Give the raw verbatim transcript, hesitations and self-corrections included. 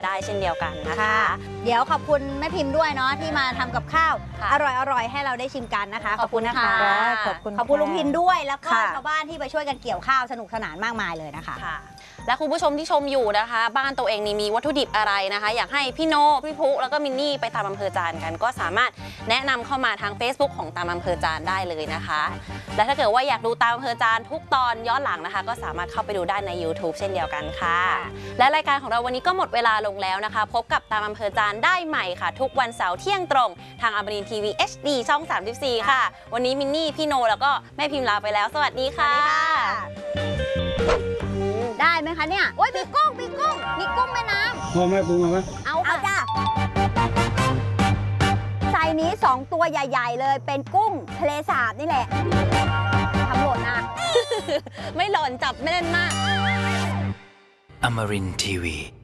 ได้เช่นเดียวกันนะคะเดี๋ยวขอบคุณแม่พิมพ์ด้วยเนาะที่มาทำกับข้าวอร่อยๆให้เราได้ชิมกันนะคะขอบคุณนะคะขอบคุณขอบคุณลุงพินด้วยแล้วก็ชาวบ้านที่ไปช่วยกันเกี่ยวข้าวสนุกสนานมากมายเลยนะคะและคุณผู้ชมที่ชมอยู่นะคะบ้านตัวเองนี่มีวัตถุดิบอะไรนะคะอยากให้พี่โนพี่พุแล้วก็มินนี่ไปตามอำเภอจานกันก็สามารถแนะนำเข้ามาทาง Facebook ของตามอำเภอจานได้เลยนะคะและถ้าเกิดว่าอยากดูตามอำเภอจานทุกตอนย้อนหลังนะคะก็สามารถเข้าไปดูได้ใน YouTube เช่นเดียวกันค่ะและรายการของเราวันนี้ก็หมดเวลาลงแล้วนะคะพบกับตามอำเภอจานได้ใหม่ค่ะทุกวันเสาร์เที่ยงตรงทางอมรินทร์ทีวี เอช ดี ช่องสามสิบสี่ค่ะวันนี้มินนี่พี่โนแล้วก็แม่พิมพ์ลาไปแล้วสวัสดีค่ะได้ไหมคะเนี่ยโอ้ยมีกุ้งมีกุ้งมีกุ้งแม่น้ำพ่อแม่ปรุงมาไหมเอาเอาจ้ะไซนี้สองตัวใหญ่ๆเลยเป็นกุ้งทะเลสาบนี่แหละทำหล่นนะไม่หล่นจับแน่นมากอมรินทร์ทีวี